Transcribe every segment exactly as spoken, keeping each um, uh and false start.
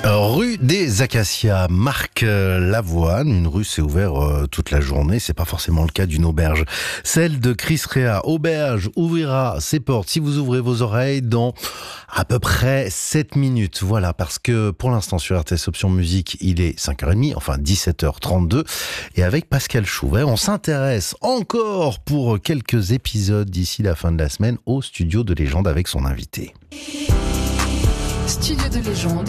Rue des Acacias, Marc Lavoine. Une rue s'est ouverte euh, toute la journée. C'est pas forcément le cas d'une auberge. Celle de Chris Rea, auberge, ouvrira ses portes si vous ouvrez vos oreilles dans à peu près sept minutes. Voilà, parce que pour l'instant sur R T S Option Musique, il est cinq heures trente, enfin dix-sept heures trente-deux. Et avec Pascal Chouvet, on s'intéresse encore pour quelques épisodes d'ici la fin de la semaine au Studio de Légende avec son invité. Studio de Légende,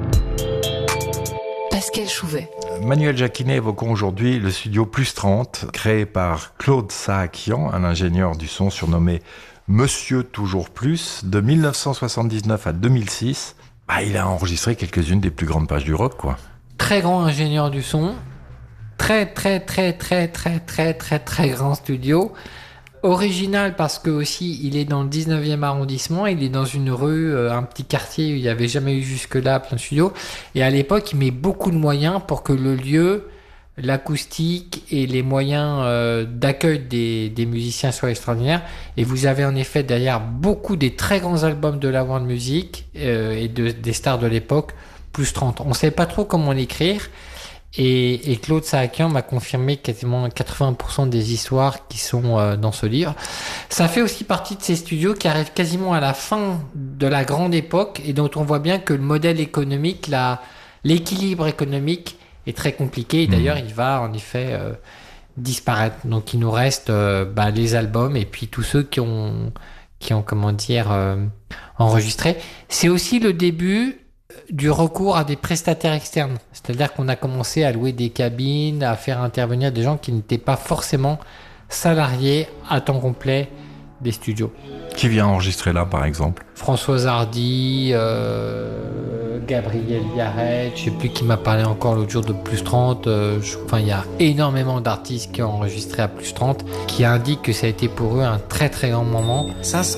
Pascal Chouvet. Manuel Jacquinet, évoquons aujourd'hui le studio Plus trente, créé par Claude Saakian, un ingénieur du son surnommé Monsieur Toujours Plus. De dix-neuf cent soixante-dix-neuf à deux mille six, bah, il a enregistré quelques-unes des plus grandes pages du rock, quoi. Très grand ingénieur du son, très très très très très très très très grand studio. Original parce que aussi il est dans le dix-neuvième arrondissement, il est dans une rue, euh, un petit quartier où il n'y avait jamais eu jusque-là plein de studios. Et à l'époque, il met beaucoup de moyens pour que le lieu, l'acoustique et les moyens euh, d'accueil des, des musiciens soient extraordinaires. Et vous avez en effet derrière beaucoup des très grands albums de la world music euh, et de, des stars de l'époque, Plus trente. On ne sait pas trop comment l'écrire. Et, et Claude Saakian m'a confirmé quasiment quatre-vingts pour cent des histoires qui sont euh, dans ce livre. Ça fait aussi partie de ces studios qui arrivent quasiment à la fin de la grande époque et dont on voit bien que le modèle économique, la, l'équilibre économique est très compliqué. Et d'ailleurs, mmh. il va en effet euh, disparaître. Donc il nous reste euh, bah, les albums et puis tous ceux qui ont, qui ont comment dire, euh, enregistré. C'est aussi le début du recours à des prestataires externes. C'est-à-dire qu'on a commencé à louer des cabines, à faire intervenir des gens qui n'étaient pas forcément salariés à temps complet des studios. Qui vient enregistrer là, par exemple ? Françoise Hardy, euh, Gabriel Yared, je ne sais plus qui m'a parlé encore l'autre jour de Plus trente. Euh, je, enfin, il y a énormément d'artistes qui ont enregistré à Plus trente, qui indiquent que ça a été pour eux un très très grand moment. Ça,